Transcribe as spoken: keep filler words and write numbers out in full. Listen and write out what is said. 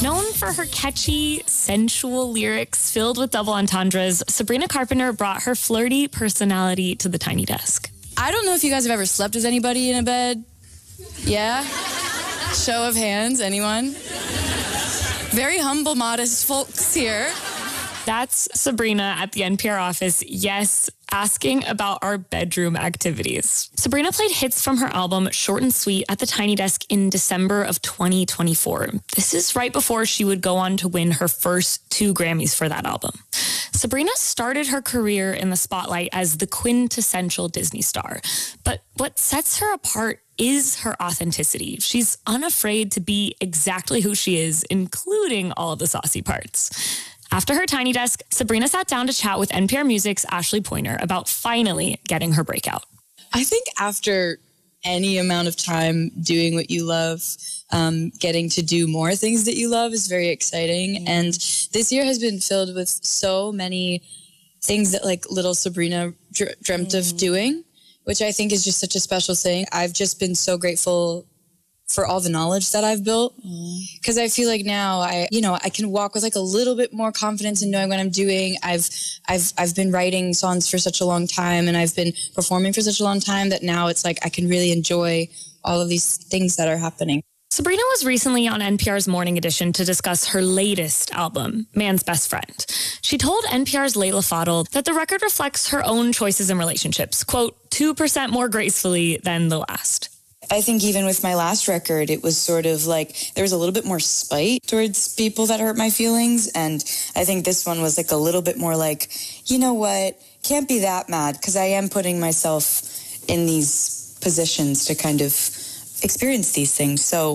Known for her catchy, sensual lyrics filled with double entendres, Sabrina Carpenter brought her flirty personality to the Tiny Desk. I don't know if you guys have ever slept with anybody in a bed. Yeah? Show of hands, anyone? Very humble, modest folks here. That's Sabrina at the N P R office, yes, asking about our bedroom activities. Sabrina played hits from her album Short and Sweet at the Tiny Desk in December of twenty twenty-four. This is right before she would go on to win her first two Grammys for that album. Sabrina started her career in the spotlight as the quintessential Disney star. But what sets her apart is her authenticity. She's unafraid to be exactly who she is, including all of the saucy parts. After her Tiny Desk, Sabrina sat down to chat with N P R Music's Ashley Pointer about finally getting her breakout. I think after any amount of time doing what you love, um, getting to do more things that you love is very exciting. Mm-hmm. And this year has been filled with so many things that like little Sabrina dr- dreamt mm-hmm. of doing, which I think is just such a special thing. I've just been so grateful for all the knowledge that I've built. Because mm. I feel like now I, you know, I can walk with like a little bit more confidence in knowing what I'm doing. I've, I've, I've been writing songs for such a long time and I've been performing for such a long time that now it's like I can really enjoy all of these things that are happening. Sabrina was recently on N P R's Morning Edition to discuss her latest album, Man's Best Friend. She told N P R's Layla Fadel that the record reflects her own choices and relationships, quote, two percent more gracefully than the last. I think even with my last record, it was sort of like there was a little bit more spite towards people that hurt my feelings. And I think this one was like a little bit more like, you know what, can't be that mad because I am putting myself in these positions to kind of experience these things. So